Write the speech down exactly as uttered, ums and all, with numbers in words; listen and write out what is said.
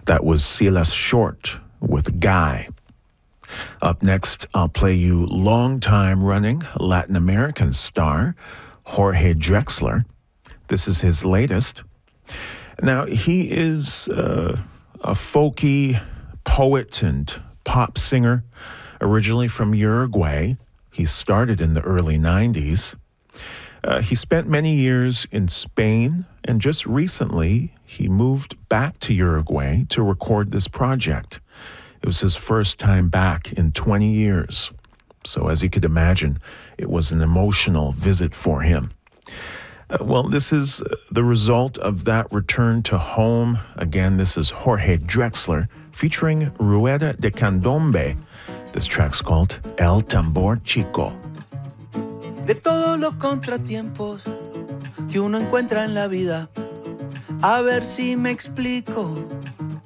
That was Silas Short with Guy. Up next, I'll play you long-time running Latin American star Jorge Drexler. This is his latest. Now, he is uh, a folky poet and pop singer, originally from Uruguay. He started in the early nineties. Uh, he spent many years in Spain, and just recently he moved back to Uruguay to record this project. It was his first time back in twenty years. So as you could imagine, it was an emotional visit for him. Uh, well, this is the result of that return to home. Again, this is Jorge Drexler featuring Rueda de Candombe. This track's called El Tambor Chico. De todos los contratiempos que uno encuentra en la vida, a ver si me explico.